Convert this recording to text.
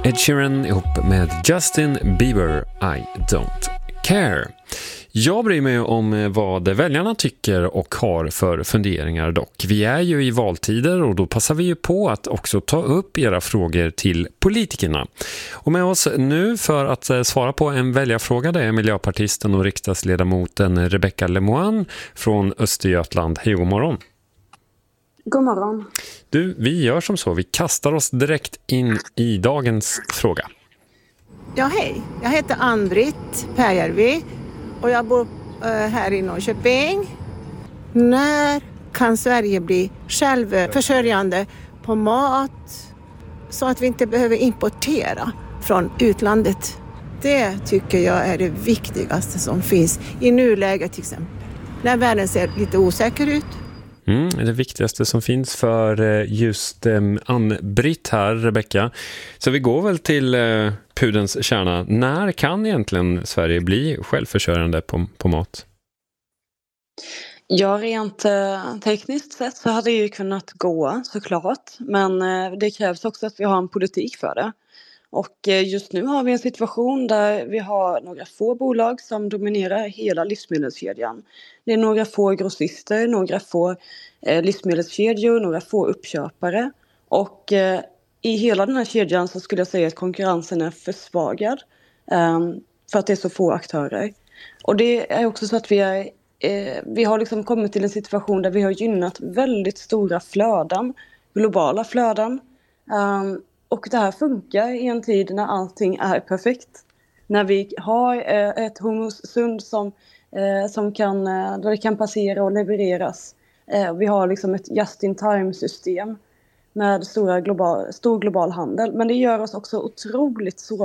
Ed Sheeran ihop med Justin Bieber, I don't care. Jag bryr mig om vad väljarna tycker och har för funderingar dock. Vi är ju i valtider och då passar vi ju på att också ta upp era frågor till politikerna. Och med oss nu för att svara på en väljarfråga, det är miljöpartisten och riksdagsledamoten Rebecca Lemoine från Östergötland. Hej, god morgon. God morgon. Du, vi gör som så. Vi kastar oss direkt in i dagens fråga. Ja, hej. Jag heter Ann-Britt Pääjärvi och jag bor här i Norrköping. När kan Sverige bli självförsörjande på mat så att vi inte behöver importera från utlandet? Det tycker jag är det viktigaste som finns i nuläget till exempel. När världen ser lite osäker ut. Det viktigaste som finns för just Ann-Britt här, Rebecca. Så vi går väl till pudelns kärna. När kan egentligen Sverige bli självförsörjande på mat? Ja, rent tekniskt sett så hade det ju kunnat gå såklart. Men det krävs också att vi har en politik för det. Och just nu har vi en situation där vi har några få bolag som dominerar hela livsmedelskedjan. Det är några få grossister, några få livsmedelskedjor, några få uppköpare. Och i hela den här kedjan så skulle jag säga att konkurrensen är försvagad för att det är så få aktörer. Och det är också så att vi har liksom kommit till en situation där vi har gynnat väldigt stora flöden, globala flöden. Och det här funkar i en tid när allting är perfekt. När vi har ett hormosund som kan, där det kan passera och levereras. Vi har liksom ett just-in-time-system med stor global handel. Men det gör oss också otroligt sårbara.